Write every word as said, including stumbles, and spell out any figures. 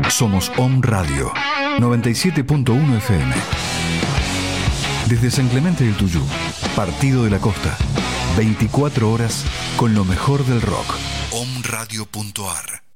Somos Om Radio, noventa y siete punto uno F M. Desde San Clemente del Tuyú, Partido de la Costa, veinticuatro horas con lo mejor del rock. om radio punto a r